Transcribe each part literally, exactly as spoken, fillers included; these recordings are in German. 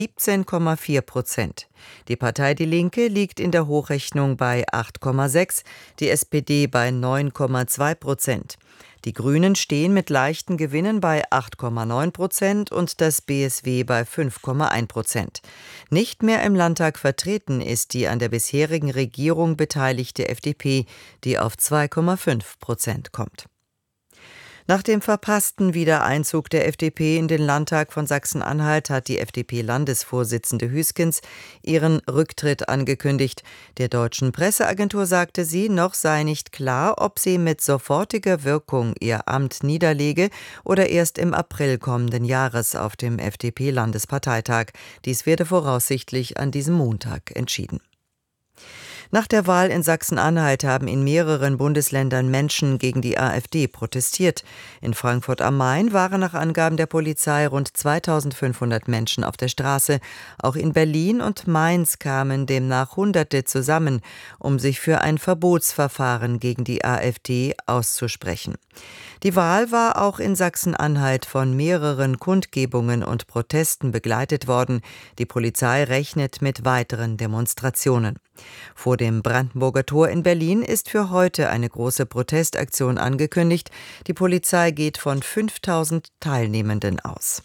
siebzehn Komma vier Prozent. Die Partei Die Linke liegt in der Hochrechnung bei acht Komma sechs, die S P D bei neun Komma zwei Prozent. Die Grünen stehen mit leichten Gewinnen bei acht Komma neun Prozent und das B S W bei fünf Komma eins Prozent. Nicht mehr im Landtag vertreten ist die an der bisherigen Regierung beteiligte F D P, die auf zwei Komma fünf Prozent kommt. Nach dem verpassten Wiedereinzug der F D P in den Landtag von Sachsen-Anhalt hat die F D P-Landesvorsitzende Hüskens ihren Rücktritt angekündigt. Der deutschen Presseagentur sagte sie, noch sei nicht klar, ob sie mit sofortiger Wirkung ihr Amt niederlege oder erst im April kommenden Jahres auf dem F D P-Landesparteitag. Dies werde voraussichtlich an diesem Montag entschieden. Nach der Wahl in Sachsen-Anhalt haben in mehreren Bundesländern Menschen gegen die AfD protestiert. In Frankfurt am Main waren nach Angaben der Polizei rund zweitausendfünfhundert Menschen auf der Straße. Auch in Berlin und Mainz kamen demnach Hunderte zusammen, um sich für ein Verbotsverfahren gegen die AfD auszusprechen. Die Wahl war auch in Sachsen-Anhalt von mehreren Kundgebungen und Protesten begleitet worden. Die Polizei rechnet mit weiteren Demonstrationen. Vor dem Brandenburger Tor in Berlin ist für heute eine große Protestaktion angekündigt. Die Polizei geht von fünftausend Teilnehmenden aus.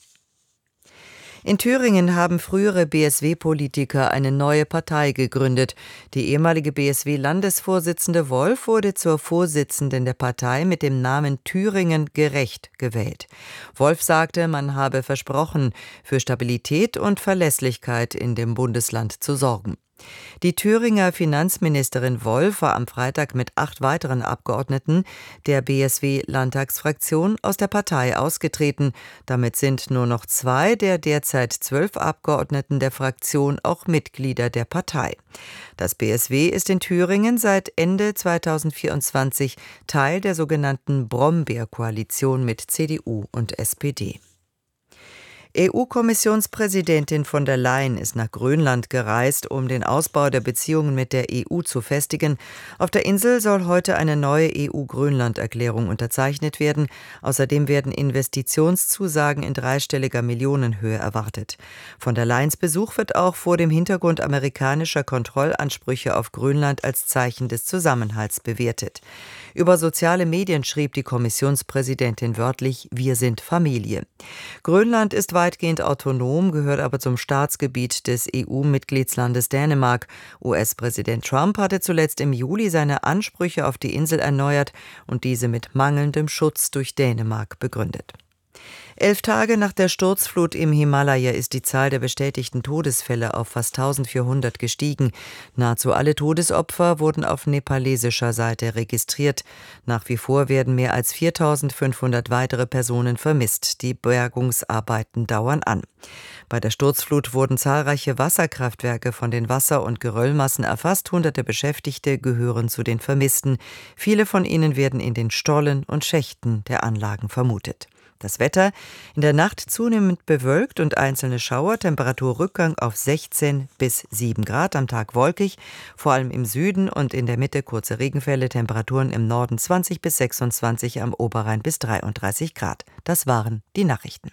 In Thüringen haben frühere B S W-Politiker eine neue Partei gegründet. Die ehemalige B S W-Landesvorsitzende Wolf wurde zur Vorsitzenden der Partei mit dem Namen Thüringen gerecht gewählt. Wolf sagte, man habe versprochen, für Stabilität und Verlässlichkeit in dem Bundesland zu sorgen. Die Thüringer Finanzministerin Wolf war am Freitag mit acht weiteren Abgeordneten der B S W-Landtagsfraktion aus der Partei ausgetreten. Damit sind nur noch zwei der derzeit zwölf Abgeordneten der Fraktion auch Mitglieder der Partei. Das B S W ist in Thüringen seit Ende zweitausendvierundzwanzig Teil der sogenannten Brombeer-Koalition mit C D U und S P D. E U-Kommissionspräsidentin von der Leyen ist nach Grönland gereist, um den Ausbau der Beziehungen mit der E U zu festigen. Auf der Insel soll heute eine neue E U-Grönland-Erklärung unterzeichnet werden. Außerdem werden Investitionszusagen in dreistelliger Millionenhöhe erwartet. Von der Leyens Besuch wird auch vor dem Hintergrund amerikanischer Kontrollansprüche auf Grönland als Zeichen des Zusammenhalts bewertet. Über soziale Medien schrieb die Kommissionspräsidentin wörtlich: Wir sind Familie. Grönland ist weitgehend autonom, gehört aber zum Staatsgebiet des E U-Mitgliedslandes Dänemark. U S-Präsident Trump hatte zuletzt im Juli seine Ansprüche auf die Insel erneuert und diese mit mangelndem Schutz durch Dänemark begründet. Elf Tage nach der Sturzflut im Himalaya ist die Zahl der bestätigten Todesfälle auf fast eintausendvierhundert gestiegen. Nahezu alle Todesopfer wurden auf nepalesischer Seite registriert. Nach wie vor werden mehr als viertausendfünfhundert weitere Personen vermisst. Die Bergungsarbeiten dauern an. Bei der Sturzflut wurden zahlreiche Wasserkraftwerke von den Wasser- und Geröllmassen erfasst. Hunderte Beschäftigte gehören zu den Vermissten. Viele von ihnen werden in den Stollen und Schächten der Anlagen vermutet. Das Wetter: in der Nacht zunehmend bewölkt und einzelne Schauer, Temperaturrückgang auf sechzehn bis sieben Grad, am Tag wolkig, vor allem im Süden und in der Mitte kurze Regenfälle, Temperaturen im Norden zwanzig bis sechsundzwanzig, am Oberrhein bis dreiunddreißig Grad. Das waren die Nachrichten.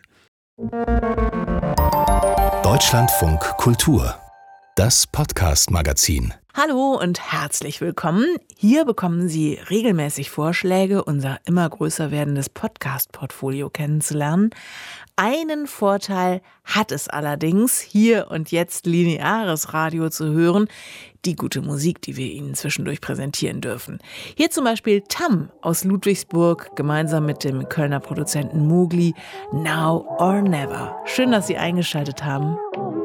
Deutschlandfunk Kultur, das Podcast-Magazin. Hallo und herzlich willkommen. Hier bekommen Sie regelmäßig Vorschläge, unser immer größer werdendes Podcast-Portfolio kennenzulernen. Einen Vorteil hat es allerdings, hier und jetzt lineares Radio zu hören: die gute Musik, die wir Ihnen zwischendurch präsentieren dürfen. Hier zum Beispiel Tam aus Ludwigsburg, gemeinsam mit dem Kölner Produzenten Mowgli, Now or Never. Schön, dass Sie eingeschaltet haben.